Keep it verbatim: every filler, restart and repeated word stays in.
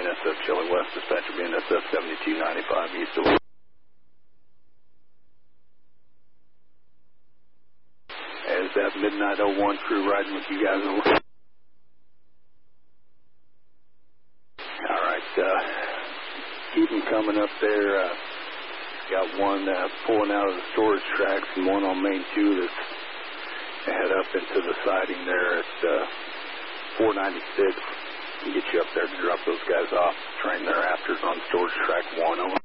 S F Charlie West, dispatcher B N S F seventy-two ninety-five east of. Is that Midnight oh one crew riding with you guys over? All right, uh, keep them coming up there. Uh, got one uh, pulling out of the storage tracks and one on main two that's head up into the siding there at uh, four ninety-six. Can get you up there to drop those guys off. Train thereafter on storage track one. Over.